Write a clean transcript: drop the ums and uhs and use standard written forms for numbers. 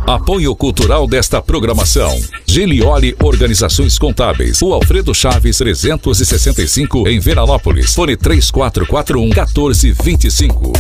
Apoio cultural desta programação: Gilioli Organizações Contábeis, o Alfredo Chaves 365 em Veranópolis. Fone 3441 1425.